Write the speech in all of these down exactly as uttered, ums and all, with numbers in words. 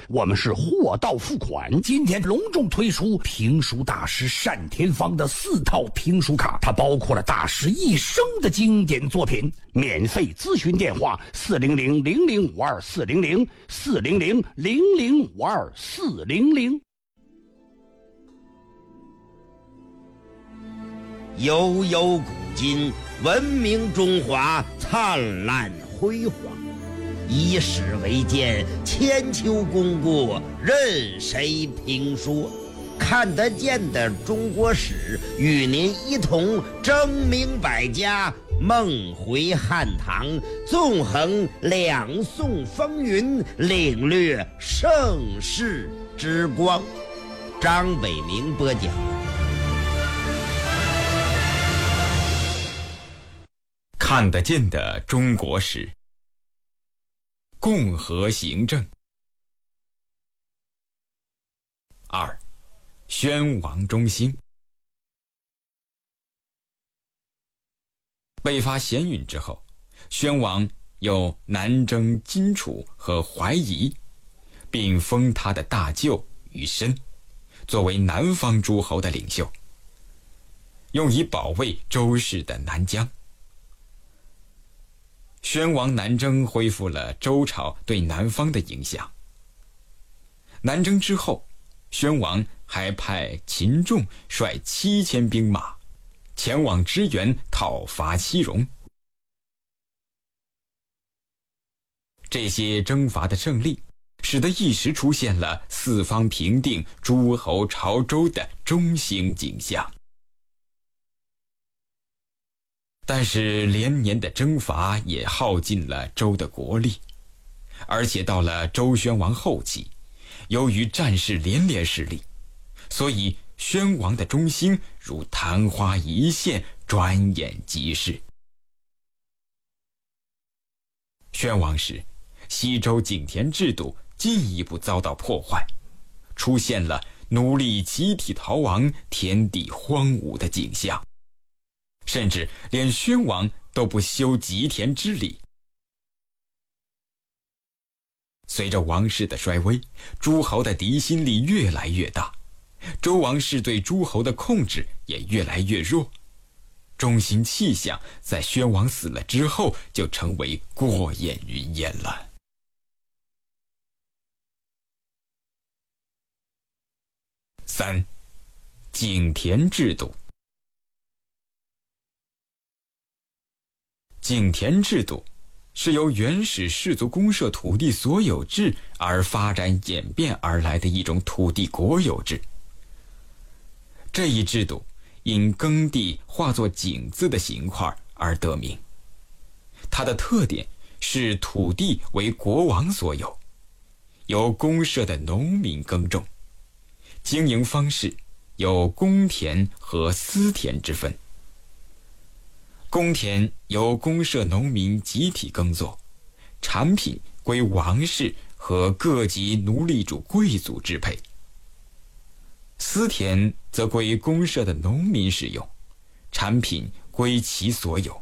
我们是货到付款。今天隆重推出评书大师单田芳的四套评书卡，它包括了大师一生的经典作品。免费咨询电话：四零零零零五二四零零四零零零零五二四零零。 悠悠古今，文明中华灿烂辉煌。以史为鉴，千秋功过任谁评说。看得见的中国史，与您一同争明百家，梦回汉唐，纵横两宋风云，领略盛世之光。张伟明播讲。 看得见的中国史，共和行政。二，宣王中兴。北伐咸允之后，宣王又南征荆楚和淮夷，并封他的大舅于申，作为南方诸侯的领袖，用以保卫周氏的南疆。宣王南征恢复了周朝对南方的影响。南征之后，宣王还派秦仲率七千兵马前往支援讨伐西戎。这些征伐的胜利，使得一时出现了四方平定、诸侯朝周的中兴景象。但是连年的征伐也耗尽了周的国力，而且到了周宣王后期，由于战事连连失利，所以宣王的中兴如昙花一现，转眼即逝。宣王时，西周井田制度进一步遭到破坏，出现了奴隶集体逃亡、天地荒芜的景象。甚至连宣王都不修吉田之礼。随着王室的衰微，诸侯的敌心力越来越大，周王室对诸侯的控制也越来越弱。中兴气象在宣王死了之后就成为过眼云烟了。三，井田制度。井田制度是由原始氏族公社土地所有制而发展演变而来的一种土地国有制。这一制度因耕地化作井字的形块而得名。它的特点是土地为国王所有，由公社的农民耕种，经营方式有公田和私田之分。公田由公社农民集体耕作，产品归王室和各级奴隶主贵族支配。私田则归公社的农民使用，产品归其所有。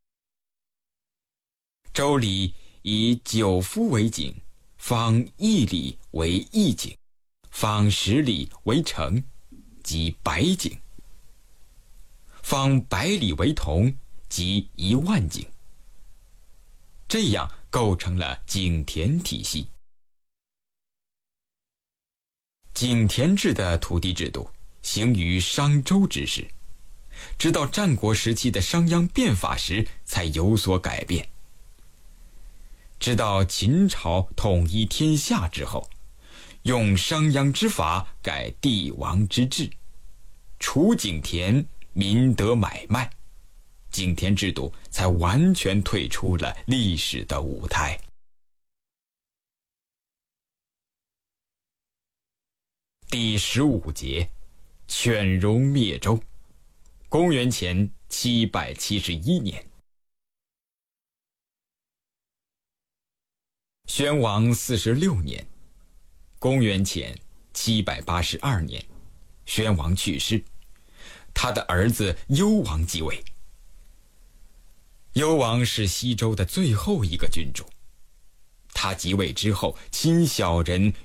周礼以九夫为井，方一里为一井，方十里为城，即百井；方百里为同，即一万井。这样构成了井田体系。井田制的土地制度行于商周之时，直到战国时期的商鞅变法时才有所改变。直到秦朝统一天下之后，用商鞅之法改帝王之治，除井田，民得买卖，井田制度才完全退出了历史的舞台。第十五节，犬戎灭周。公元前七百七十一年，宣王四十六年，公元前七百八十二年，宣王去世，他的儿子幽王继位。幽王是西周的最后一个君主，他即位之后，亲小人